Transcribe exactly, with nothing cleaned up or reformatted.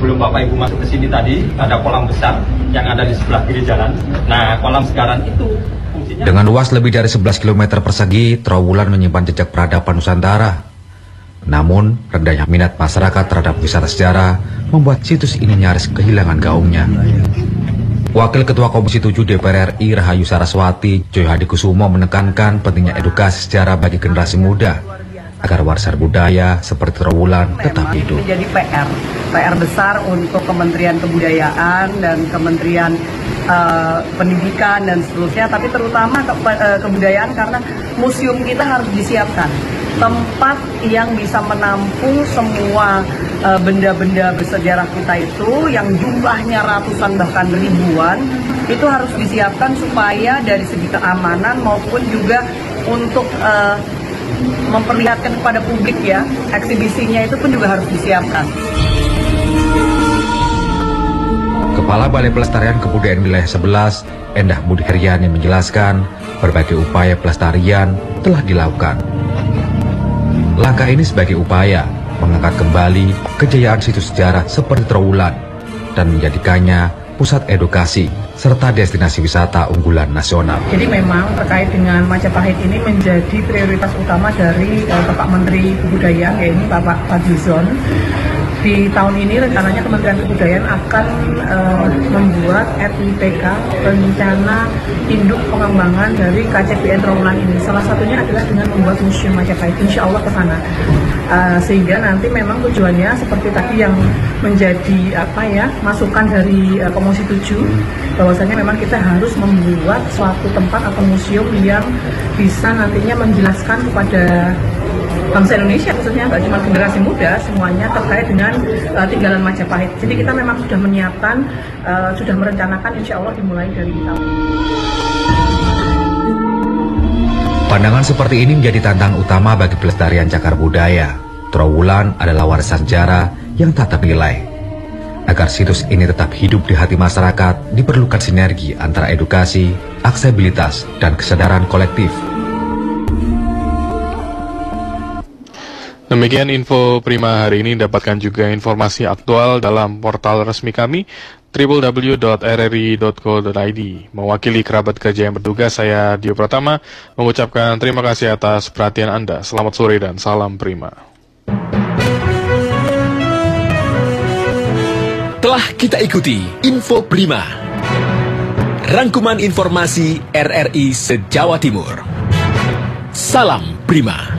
sebelum Bapak Ibu masuk ke sini tadi, ada kolam besar yang ada di sebelah kiri jalan. Nah, kolam sekarang itu fungsinya... Dengan luas lebih dari sebelas kilometer persegi, Trawulan menyimpan jejak peradaban Nusantara. Namun, rendahnya minat masyarakat terhadap wisata sejarah membuat situs ini nyaris kehilangan gaungnya. Wakil Ketua Komisi tujuh D P R R I Rahayu Saraswati Joyo Hadikusumo menekankan pentingnya edukasi sejarah bagi generasi muda agar warisan budaya seperti Trawulan tetap hidup. Menjadi P R, P R besar untuk Kementerian Kebudayaan dan Kementerian uh, Pendidikan dan seterusnya, tapi terutama ke, uh, kebudayaan karena museum kita harus disiapkan tempat yang bisa menampung semua benda-benda uh, bersejarah kita itu yang jumlahnya ratusan bahkan ribuan, itu harus disiapkan supaya dari segi keamanan maupun juga untuk uh, memperlihatkan kepada publik ya, eksibisinya itu pun juga harus disiapkan. Kepala Balai Pelestarian Kebudayaan Wilayah sebelas, Endah Budi Heriani menjelaskan berbagai upaya pelestarian telah dilakukan. Langkah ini sebagai upaya mengangkat kembali kejayaan situs sejarah seperti Trawulan dan menjadikannya pusat edukasi serta destinasi wisata unggulan nasional. Jadi memang terkait dengan Majapahit ini menjadi prioritas utama dari uh, Bapak Menteri Kebudayaan, yaitu Bapak Fadlizon. Di tahun ini rencananya Kementerian Kebudayaan akan uh, membuat R I P K, rencana induk pengembangan dari K C B N Trawulan ini. Salah satunya adalah dengan membuat museum Majapahit, insya Allah ke sana. Uh, sehingga nanti memang tujuannya seperti tadi yang menjadi apa ya masukan dari uh, Komisi tujuh, bahwasanya memang kita harus membuat suatu tempat atau museum yang bisa nantinya menjelaskan kepada bangsa Indonesia, khususnya nggak cuma generasi muda, semuanya terkait dengan uh, tinggalan Majapahit. Jadi kita memang sudah menyiapkan, uh, sudah merencanakan, insya Allah dimulai dari tahun ini. Pandangan seperti ini menjadi tantangan utama bagi pelestarian cagar budaya. Trawulan adalah warisan sejarah yang tak ternilai. Agar situs ini tetap hidup di hati masyarakat, diperlukan sinergi antara edukasi, aksesibilitas, dan kesadaran kolektif. Demikian info Prima hari ini. Dapatkan juga informasi aktual dalam portal resmi kami w w w dot r r i dot co dot i d. Mewakili kerabat kerja yang bertugas, saya Dio Pratama mengucapkan terima kasih atas perhatian Anda. Selamat sore dan salam Prima. Telah kita ikuti Info Prima, rangkuman informasi R R I se-Jawa Timur. Salam Prima.